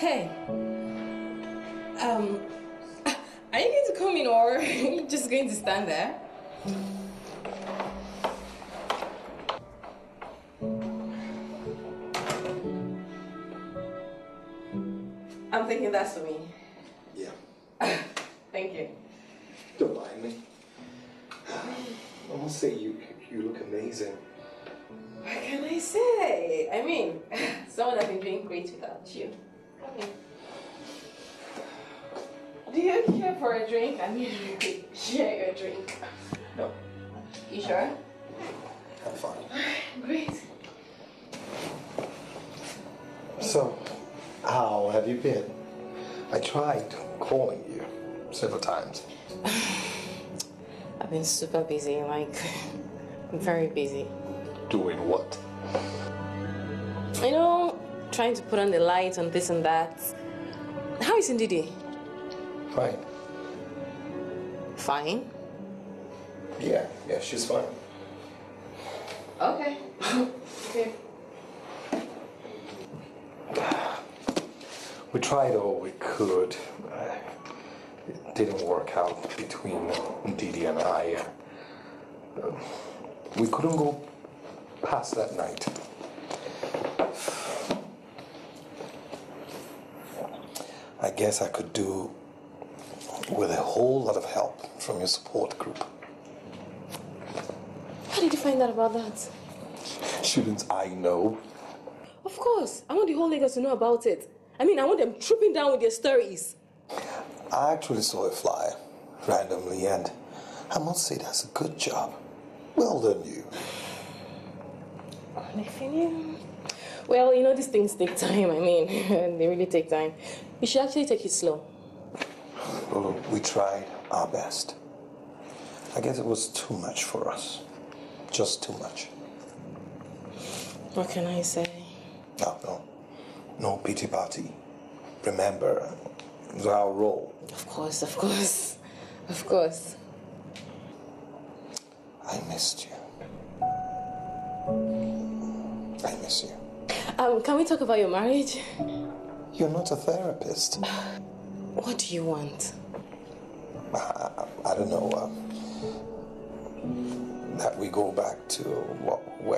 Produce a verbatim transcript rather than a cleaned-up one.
Hey. Um, are you going to come in or are you just going to stand there? I'm thinking that's for me. Yeah. Thank you. Don't mind me. I must say, you you look amazing. What can I say? I mean, someone has been doing great without you. Come in. Do you care for a drink? I mean, you could share your drink. No. You sure? I'm fine. Great. So, how have you been? I tried calling you several times. I've been super busy, like, very busy. Doing what? You know, trying to put on the lights and this and that. How is Ndidi? Fine. Fine? Yeah, yeah, she's fine. Okay. Okay. We tried all we could. Uh, it didn't work out between Ndidi and I. Uh, we couldn't go past that night. I guess I could do with a whole lot of help from your support group. How did you find out about that? Shouldn't I know? Of course. I want the whole Lagos to know about it. I mean, I want them trooping down with their stories. I actually saw a flyer randomly, and I must say that's a good job. Well done, you. Nephew? Well, you know, these things take time. I mean, they really take time. You should actually take it slow. Well, we tried our best. I guess it was too much for us. Just too much. What can I say? No, no. No pity party. Remember, it was our role. Of course, of course. Of course. I missed you. I miss you. Um, can we talk about your marriage? You're not a therapist. What do you want? I, I, I don't know. Um, that we go back to what